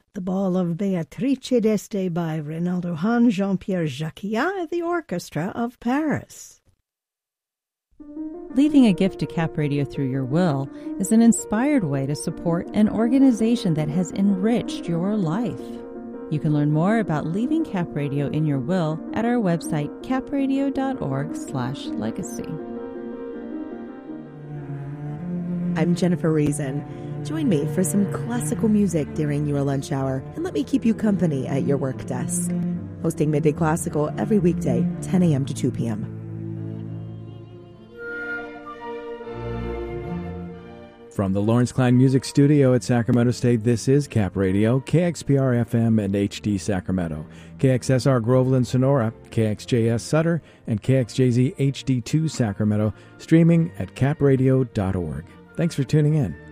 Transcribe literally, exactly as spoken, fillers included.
The Ball of Beatrice d'Este by Reynaldo Hahn, Jean-Pierre Jacquiat, and the Orchestra of Paris. Leaving a gift to Cap Radio through your will is an inspired way to support an organization that has enriched your life. You can learn more about leaving Cap Radio in your will at our website, capradio.org slash legacy. I'm Jennifer Reason. Join me for some classical music during your lunch hour and let me keep you company at your work desk. Hosting Midday Classical every weekday, ten a.m. to two p.m. From the Lawrence Klein Music Studio at Sacramento State, this is Cap Radio, K X P R F M and H D Sacramento, K X S R Groveland Sonora, K X J S Sutter, and K X J Z H D two Sacramento, streaming at cap radio dot org. Thanks for tuning in.